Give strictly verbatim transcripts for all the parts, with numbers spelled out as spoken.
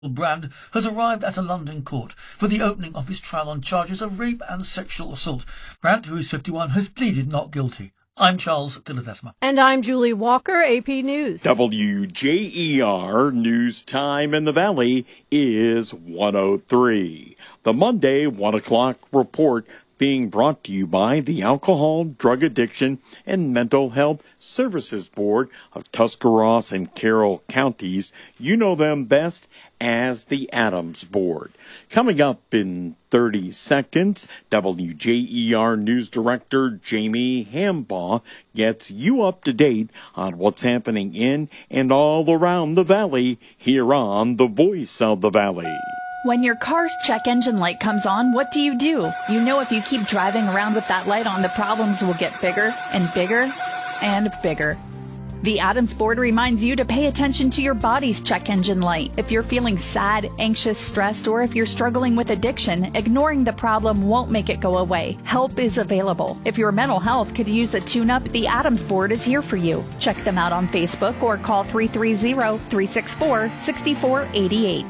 Brand has arrived at a London court for the opening of his trial on charges of rape and sexual assault. Brand, who is fifty-one, has pleaded not guilty. I'm Charles Dilladesma. And I'm Julie Walker, A P News. W J E R News Time in the Valley is one oh three. The Monday one o'clock report being brought to you by the Alcohol, Drug Addiction, and Mental Health Services Board of Tuscarawas and Carroll Counties. You know them best as the Adams Board. Coming up in thirty seconds, W J E R News Director Jamie Hambaugh gets you up to date on what's happening in and all around the Valley here on The Voice of the Valley. When your car's check engine light comes on, what do you do? You know if you keep driving around with that light on, the problems will get bigger and bigger and bigger. The Adams Board reminds you to pay attention to your body's check engine light. If you're feeling sad, anxious, stressed, or if you're struggling with addiction, ignoring the problem won't make it go away. Help is available. If your mental health could use a tune-up, the Adams Board is here for you. Check them out on Facebook or call three three zero, three six four, six four eight eight.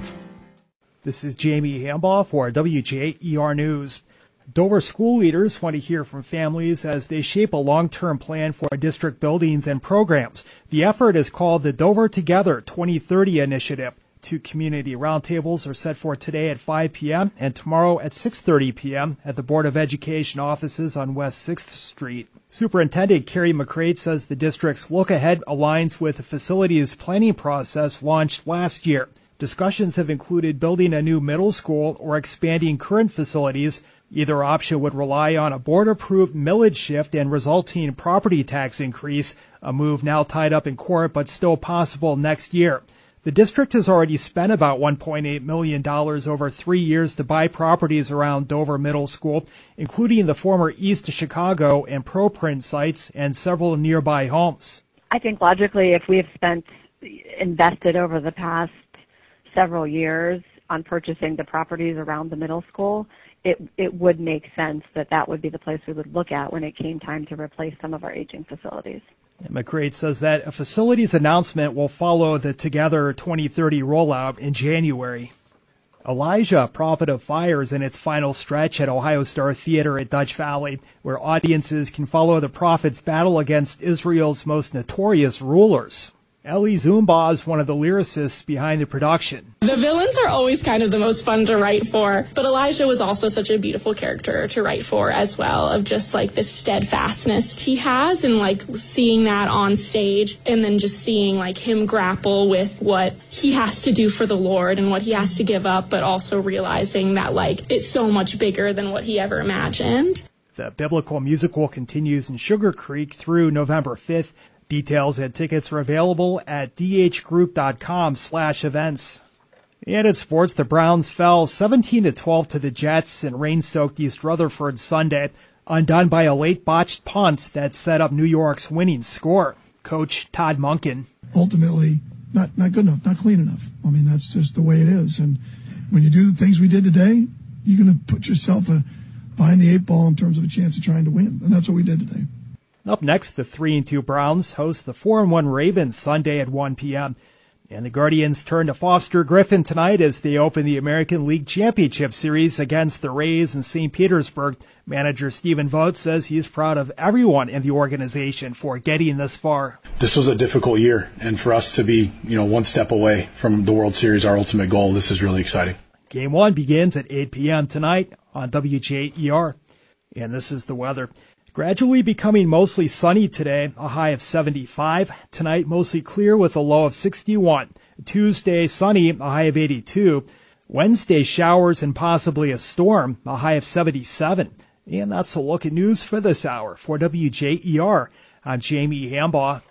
This is Jamie Hambaugh for W J E R News. Dover school leaders want to hear from families as they shape a long-term plan for district buildings and programs. The effort is called the Dover Together twenty thirty Initiative. Two community roundtables are set for today at five p.m. and tomorrow at six thirty p.m. at the Board of Education offices on West sixth Street. Superintendent Carrie McCrate says the district's look ahead aligns with the facilities planning process launched last year. Discussions have included building a new middle school or expanding current facilities. Either option would rely on a board-approved millage shift and resulting property tax increase, a move now tied up in court but still possible next year. The district has already spent about one point eight million dollars over three years to buy properties around Dover Middle School, including the former East Chicago and ProPrint sites and several nearby homes. I think logically, if we have spent, invested over the past several years on purchasing the properties around the middle school, it it would make sense that that would be the place we would look at when it came time to replace some of our aging facilities. And McCrate says that a facilities announcement will follow the Together twenty thirty rollout in January. Elijah, Prophet of Fire, is in its final stretch at Ohio Star Theater at Dutch Valley, where audiences can follow the prophet's battle against Israel's most notorious rulers. Ellie Zumba is one of the lyricists behind the production. The villains are always kind of the most fun to write for, but Elijah was also such a beautiful character to write for as well, of just like this steadfastness he has, and like seeing that on stage and then just seeing like him grapple with what he has to do for the Lord and what he has to give up, but also realizing that like it's so much bigger than what he ever imagined. The biblical musical continues in Sugar Creek through November fifth. Details and tickets are available at dhgroup.com slash events. And in sports, the Browns fell seventeen to twelve to the Jets in rain-soaked East Rutherford Sunday, undone by a late botched punt that set up New York's winning score. Coach Todd Monken. Ultimately, not, not good enough, not clean enough. I mean, that's just the way it is. And when you do the things we did today, you're going to put yourself a, behind the eight ball in terms of a chance of trying to win. And that's what we did today. Up next, the three and two Browns host the four and one Ravens Sunday at one p.m. And the Guardians turn to Foster Griffin tonight as they open the American League Championship Series against the Rays in Saint Petersburg. Manager Stephen Vogt says he's proud of everyone in the organization for getting this far. This was a difficult year, and for us to be, you know, one step away from the World Series, our ultimate goal, this is really exciting. Game one begins at eight p.m. tonight on W J E R. And this is the weather. Gradually becoming mostly sunny today, a high of seventy-five. Tonight, mostly clear with a low of sixty-one. Tuesday, sunny, a high of eighty-two. Wednesday, showers and possibly a storm, a high of seventy-seven. And that's a look at news for this hour. For W J E R, I'm Jamie Hambaugh.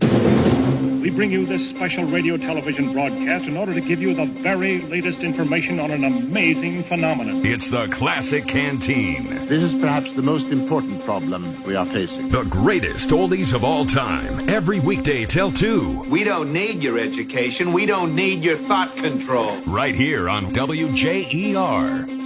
We bring you this special radio television broadcast in order to give you the very latest information on an amazing phenomenon. It's the Classic Canteen. This is perhaps the most important problem we are facing. The greatest oldies of all time. Every weekday till two. We don't need your education. We don't need your thought control. Right here on W J E R.